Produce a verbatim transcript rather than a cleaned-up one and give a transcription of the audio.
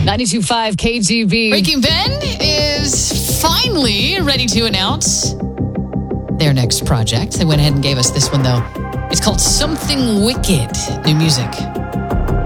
ninety-two point five K G B. Breaking Bend is finally ready to announce their next project. They went ahead and gave us this one, though. It's called Something Wicked. New music